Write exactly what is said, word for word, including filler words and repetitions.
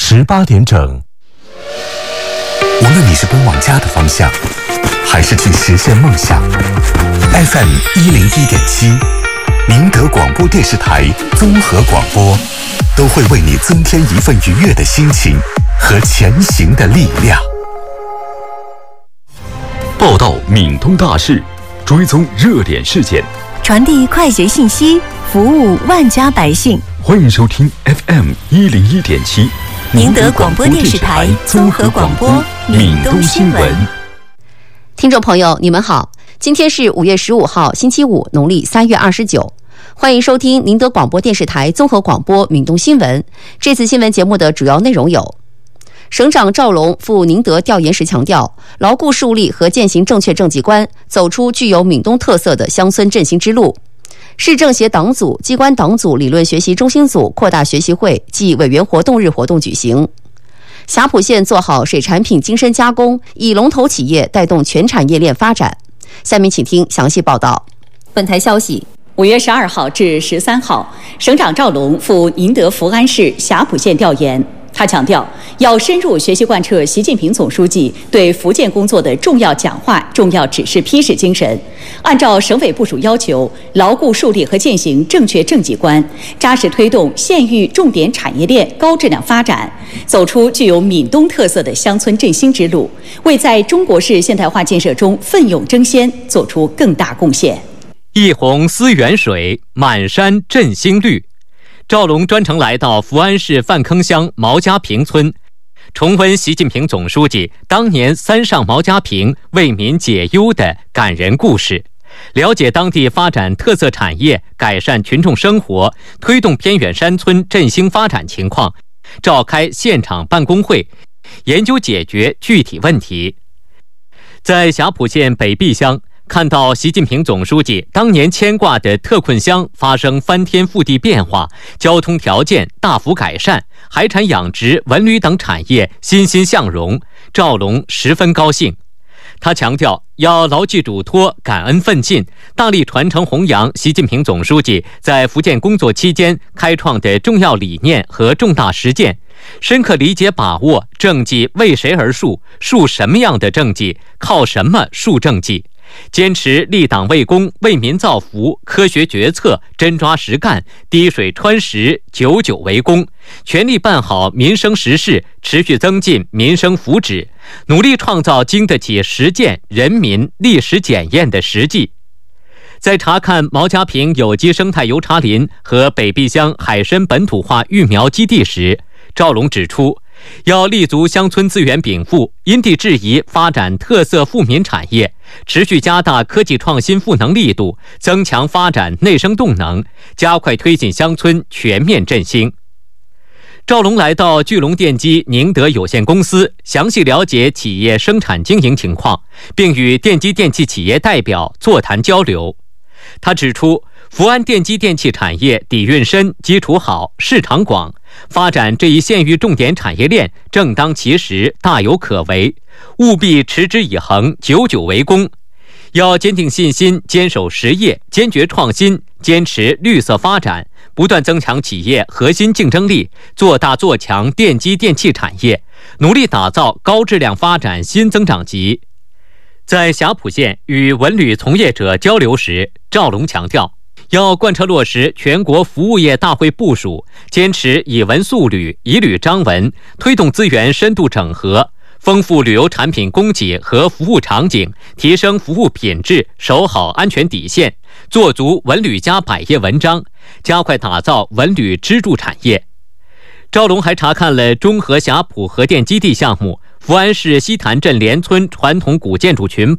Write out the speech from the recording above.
十八点整。无论你是奔往家的方向，还是去实现梦想 ，F M 一零一点七，宁德广播电视台综合广播，都会为你增添一份愉悦的心情和前行的力量。 报道闽东大事，追踪热点事件， 传递快捷信息，服务万家百姓。 欢迎收听 F M 一零一点七， 宁德广播电视台综合广播闽东新闻。 听众朋友，你们好，今天是五月十五号，星期五，农历三月二十九。欢迎收听宁德广播电视台综合广播闽东新闻。这次新闻节目的主要内容有：省长赵龙赴宁德调研时强调，牢固树立和践行正确政绩观，走出具有闽东特色的乡村振兴之路。市政协党组、机关党组理论学习中心组扩大学习会暨委员活动日活动举行。霞浦县做好水产品精深加工，以龙头企业带动全产业链发展。下面请听详细报道。本台消息， 五月十二号至十三号，省长赵龙赴宁德福安市霞浦县调研。他强调，要深入学习贯彻习近平总书记对福建工作的重要讲话、重要指示批示精神，按照省委部署要求，牢固树立和践行正确政绩观，扎实推动县域重点产业链高质量发展，走出具有闽东特色的乡村振兴之路，为在中国式现代化建设中奋勇争先做出更大贡献。 一泓思源水，满山振兴绿。赵龙专程来到福安市范坑乡毛家坪村，重温习近平总书记当年三上毛家坪为民解忧的感人故事，了解当地发展特色产业、改善群众生活、推动偏远山村振兴发展情况，召开现场办公会，研究解决具体问题。在霞浦县北壁乡，看到习近平总书记当年牵挂的特困乡发生翻天覆地变化，交通条件大幅改善，海产养殖、文旅等产业欣欣向荣，赵龙十分高兴。他强调，要牢记嘱托，感恩奋进，大力传承弘扬习近平总书记在福建工作期间开创的重要理念和重大实践，深刻理解把握政绩为谁而树，树什么样的政绩，靠什么树政绩，坚持立党为公、为民造福，科学决策，真抓实干，滴水穿石，久久为功，全力办好民生实事，持续增进民生福祉，努力创造经得起实践、人民历史检验的实际。在查看毛家坪有机生态油茶林和北壁乡海参本土化育苗基地时，赵龙指出，要立足乡村资源禀赋，因地制宜发展特色富民产业，持续加大科技创新赋能力度，增强发展内生动能，加快推进乡村全面振兴。赵龙来到巨龙电机宁德有限公司，详细了解企业生产经营情况，并与电机电器企业代表座谈交流。他指出，福安电机电器产业底蕴深、基础好、市场广，发展这一县域重点产业链正当其时，大有可为，务必持之以恒，久久为功。要坚定信心，坚守实业，坚决创新，坚持绿色发展，不断增强企业核心竞争力，做大做强电机电器产业，努力打造高质量发展新增长极。在霞浦县与文旅从业者交流时，赵龙强调，要贯彻落实全国服务业大会部署，坚持以文塑旅、以旅彰文，推动资源深度整合，丰富旅游产品供给和服务场景，提升服务品质，守好安全底线，做足文旅加百业文章，加快打造文旅支柱产业。赵龙还查看了中和霞浦核电基地项目、福安市西潭镇联村传统古建筑群